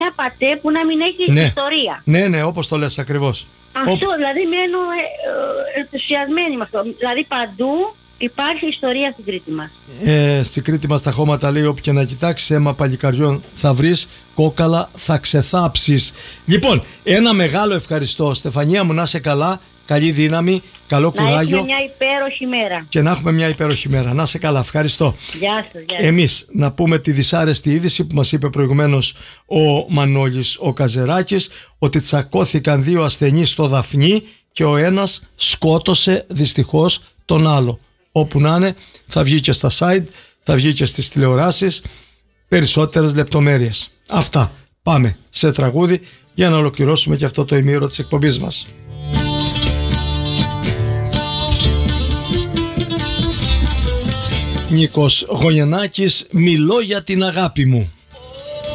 μια πατέ που να μην έχει Ναι. ιστορία. Ναι, όπως το λες ακριβώς. Αυτό δηλαδή μένω ενθουσιασμένη με αυτό. Δηλαδή παντού υπάρχει ιστορία στην Κρήτη μας. Στην Κρήτη μας τα χώματα, λέει, όπου και να κοιτάξεις, αίμα παλικαριών θα βρεις, κόκαλα θα ξεθάψεις. Λοιπόν, ένα μεγάλο ευχαριστώ, Στεφανία μου, να είσαι καλά, καλή δύναμη, καλό κουράγιο. Να έχουμε μια υπέροχη μέρα. Και να έχουμε μια υπέροχη μέρα. Να είσαι καλά, ευχαριστώ. Γεια σας. Εμείς να πούμε τη δυσάρεστη είδηση που μας είπε προηγουμένως ο Μανώλης ο Καζεράκης, ότι τσακώθηκαν δύο ασθενείς στο Δαφνί και ο ένας σκότωσε δυστυχώς τον άλλο. Όπου να είναι, θα βγει και στα site, θα βγει και στις τηλεοράσεις περισσότερες λεπτομέρειες. Αυτά. Πάμε σε τραγούδι για να ολοκληρώσουμε και αυτό το ημίωρο της εκπομπής μας. Νίκος Γογεννάκης, μιλώ για την αγάπη μου.